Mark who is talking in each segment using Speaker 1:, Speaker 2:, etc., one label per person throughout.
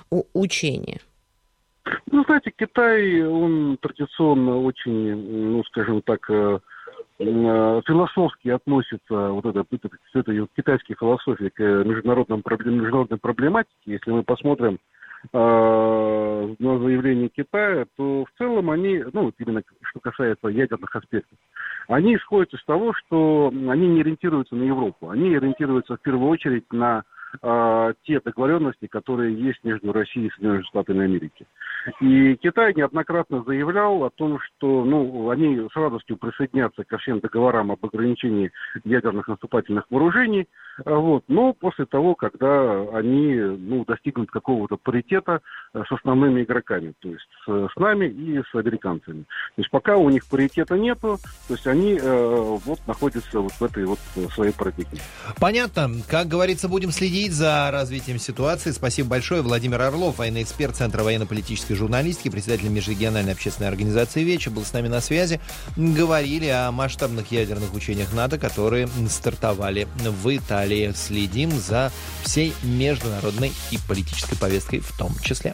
Speaker 1: учения?
Speaker 2: Ну, знаете, Китай, он традиционно очень, ну, скажем так, философски относится, вот это китайские философии к международной проблематике. Если мы посмотрим на заявление Китая, то в целом они, ну, именно что касается ядерных аспектов, они исходят из того, что они не ориентируются на Европу, они ориентируются в первую очередь на те договоренности, которые есть между Россией и Соединенными Штатами Америки. И Китай неоднократно заявлял о том, что они с радостью присоединятся ко всем договорам об ограничении ядерных наступательных вооружений, но после того, когда они достигнут какого-то паритета с основными игроками, то есть с нами и с американцами. То есть пока у них паритета нету, то есть они находятся в этой своей парадигме.
Speaker 3: Понятно. Как говорится, будем следить за развитием ситуации. Спасибо большое. Владимир Орлов, военный эксперт Центра военно-политической журналистики, председатель межрегиональной общественной организации ВЕЧ, был с нами на связи. Говорили о масштабных ядерных учениях НАТО, которые стартовали в Италии. Следим за всей международной и политической повесткой в том числе.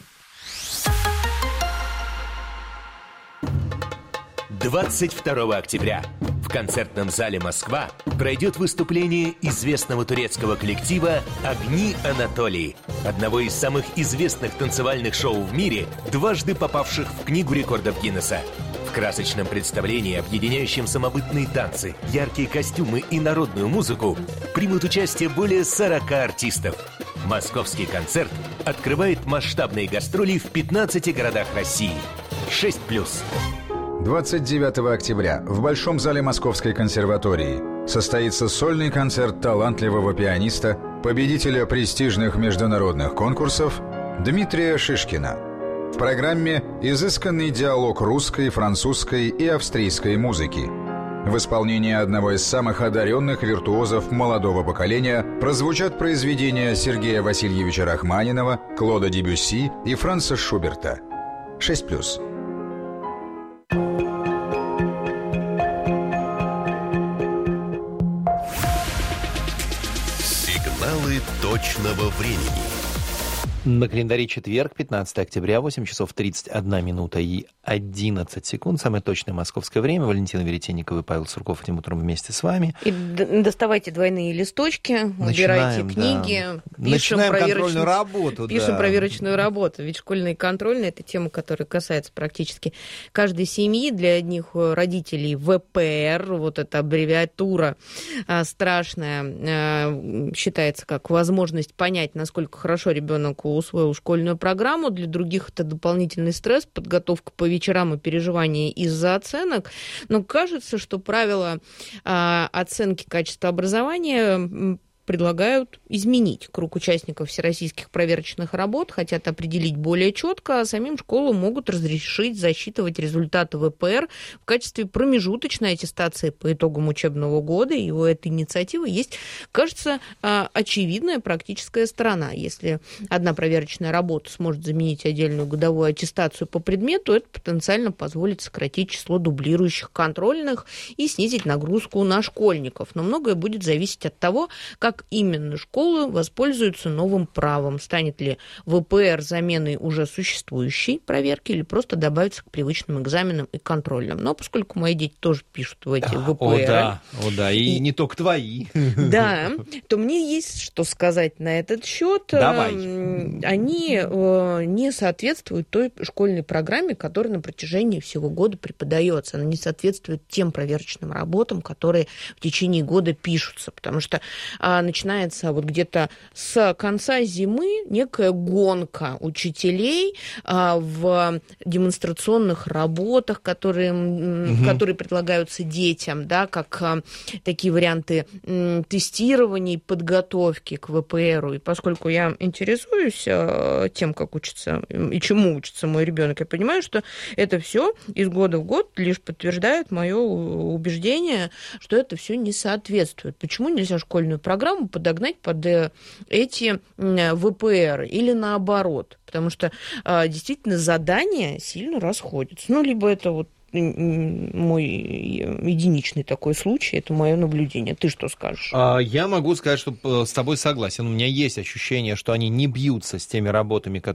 Speaker 4: 22 октября в концертном зале «Москва» пройдет выступление известного турецкого коллектива «Огни Анатолии», одного из самых известных танцевальных шоу в мире, дважды попавших в Книгу рекордов Гиннесса. В красочном представлении, объединяющем самобытные танцы, яркие костюмы и народную музыку, примут участие более 40 артистов. Московский концерт открывает масштабные гастроли в 15 городах России. 6+.
Speaker 5: 29 октября в Большом зале Московской консерватории состоится сольный концерт талантливого пианиста, победителя престижных международных конкурсов Дмитрия Шишкина. В программе изысканный диалог русской, французской и австрийской музыки. В исполнении одного из самых одаренных виртуозов молодого поколения прозвучат произведения Сергея Васильевича Рахманинова, Клода Дебюсси и Франца Шуберта. 6+.
Speaker 4: Сигналы точного времени.
Speaker 3: На календаре четверг, 15 октября, 8 часов 31 минута и 11 секунд. Самое точное московское время. Валентина Веретенникова и Павел Сурков этим утром вместе с вами.
Speaker 1: И доставайте двойные листочки, убирайте книги.
Speaker 3: Да. Начинаем контрольную работу.
Speaker 1: Пишем проверочную работу. Ведь школьные контрольные – это тема, которая касается практически каждой семьи. Для одних родителей ВПР, вот эта аббревиатура страшная, считается как возможность понять, насколько хорошо ребенок усвоил школьную программу. Для других это дополнительный стресс, подготовка по вечерам и переживания из-за оценок. Но кажется, что правила оценки качества образования предлагают изменить. Круг участников всероссийских проверочных работ хотят определить более четко, а самим школам могут разрешить засчитывать результаты ВПР в качестве промежуточной аттестации по итогам учебного года. И у этой инициативы есть, кажется, очевидная практическая сторона. Если одна проверочная работа сможет заменить отдельную годовую аттестацию по предмету, это потенциально позволит сократить число дублирующих контрольных и снизить нагрузку на школьников. Но многое будет зависеть от того, как именно школы воспользуются новым правом. Станет ли ВПР заменой уже существующей проверки или просто добавится к привычным экзаменам и контрольным. Но поскольку мои дети тоже пишут в эти ВПР...
Speaker 3: О да, и не только твои.
Speaker 1: Да, то мне есть что сказать на этот счет.
Speaker 3: Давай.
Speaker 1: Они не соответствуют той школьной программе, которая на протяжении всего года преподается. Она не соответствует тем проверочным работам, которые в течение года пишутся, потому что начинается вот где-то с конца зимы некая гонка учителей в демонстрационных работах, которые предлагаются детям, да, как такие варианты тестирования и подготовки к ВПРу. И поскольку я интересуюсь тем, как учится и чему учится мой ребенок, я понимаю, что это все из года в год лишь подтверждает мое убеждение, что это все не соответствует. Почему нельзя школьную программу подогнать под эти ВПР или наоборот? Потому что действительно задания сильно расходятся. Ну, либо это вот мой единичный такой случай, это мое наблюдение. Ты что скажешь?
Speaker 3: Я могу сказать, что с тобой согласен. У меня есть ощущение, что они не бьются с теми работами,